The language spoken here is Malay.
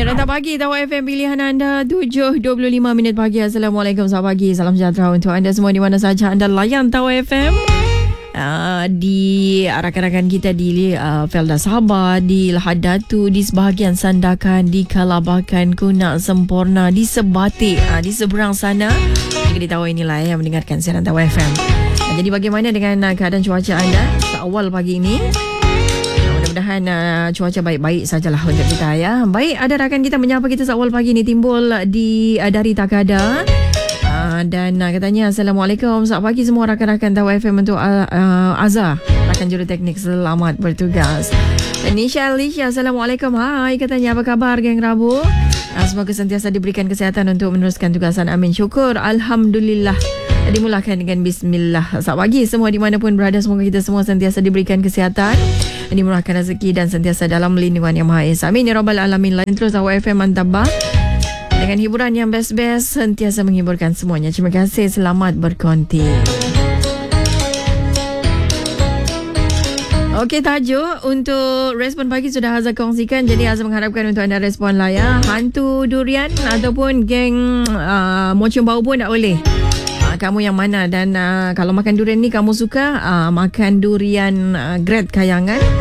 Serantau pagi, Tawar FM pilihan anda 7.25 minit pagi. Assalamualaikum, selamat pagi. Salam sejahtera untuk anda semua di mana sahaja anda layan Tawar FM. Di rakan-rakan kita di Felda Sabah, di Lahad Datu, di sebahagian Sandakan, di Kalabakan, Kunak, Semporna, di Sebatik, di seberang sana. Jadi tahu inilah yang mendengarkan siaran Tawar FM. Jadi bagaimana dengan keadaan cuaca anda seawal pagi ini? Mudah-mudahan cuaca baik-baik sajalah untuk kita ya. Baik, ada rakan kita menyapa kita seawal pagi ni timbul dari Takada. Dan katanya Assalamualaikum, selamat pagi semua rakan-rakan Tawar FM untuk Azhar, rakan juruteknik, selamat bertugas. Dan Nisha Alicia, Assalamualaikum, hai, katanya apa khabar geng Rabu? Semoga sentiasa diberikan kesihatan untuk meneruskan tugasan, amin, syukur, alhamdulillah. Dimulakan dengan bismillah. Selamat pagi semua dimanapun berada, semoga kita semua sentiasa diberikan kesihatan, dimurahkan rezeki dan sentiasa dalam lindungan yang Maha Esa, amin ya rabbal alamin. Lain terus Tawar FM mantap dengan hiburan yang best-best, sentiasa menghiburkan semuanya. Terima kasih, selamat berkonti. Okey, tajuk untuk respon pagi sudah Hazza kongsikan. Jadi Hazza mengharapkan untuk anda respon lah ya. Hantu durian ataupun geng mocong bau pun tak boleh. Kamu yang mana? Dan kalau makan durian ni kamu suka makan durian grade kayangan